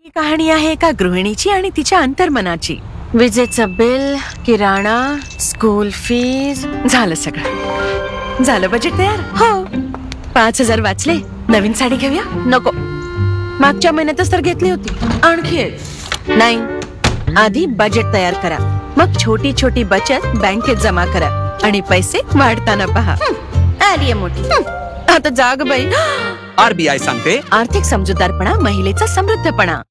कहाणी आहे एका गृहिणीची आणि तिच्या अंतर्मनाची. विजेचं बिल, किराणा, स्कूल फीज, झालं सगळं. झालं बजेट तयार. हो, 5,000 वाचले. नवीन साडी घेऊया? नको, मागच्या महिन्यातच तर घेतली होती. आणखी नाही. आधी बजेट तयार करा, मग छोटी छोटी बचत बँकेत जमा करा आणि पैसे वाढताना पहा. आली मोठी. आता जाग बाई. RBI सांगते, आर्थिक समजूतदारपणा महिलेचा समृद्धपणा.